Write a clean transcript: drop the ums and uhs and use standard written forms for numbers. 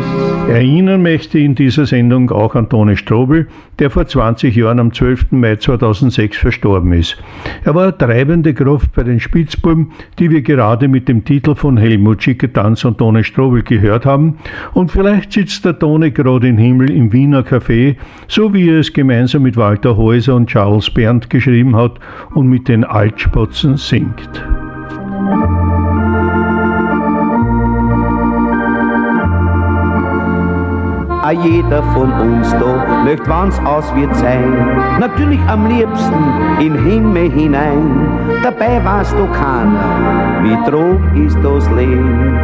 Erinnern möchte in dieser Sendung auch an Toni Strobel, der vor 20 Jahren am 12. Mai 2006 verstorben ist. Er war eine treibende Kraft bei den Spitzbuben, die wir gerade mit dem Titel von Helmut Schicketanz und Toni Strobel gehört haben. Und vielleicht sitzt der Toni gerade im Himmel im Wiener Café, so wie er es gemeinsam mit Walter Häuser und Charles Berndt geschrieben hat und mit den Altspotzen singt. A jeder von uns da möcht, wann's aus wird sein, natürlich am liebsten in Himmel hinein. Dabei weißt du keiner, wie droh ist das Leben.